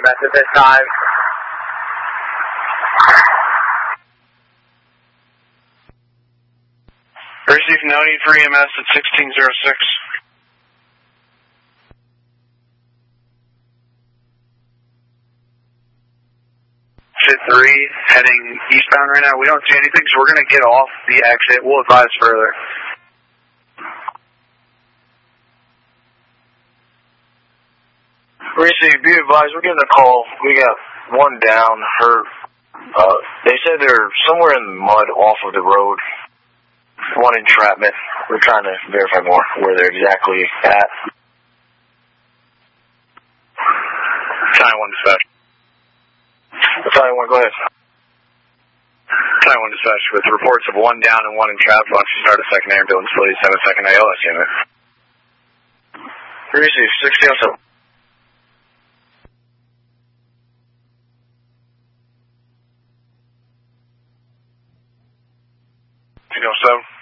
That's at this time. Receive 93 EMS at 1606. Fit 3, heading eastbound right now. We don't see anything, so we're going to get off the exit. We'll advise further. Receive, be advised, we're getting a call. We got one down. They said they're somewhere in the mud off of the road. One entrapment. We're trying to verify more where they're exactly at. 91 dispatch. 91, go ahead. 91 dispatch with reports of one down and one entrapped. Why don't you start a second ambulance, please? Have a second ALS unit. Receive, 1607. 1607.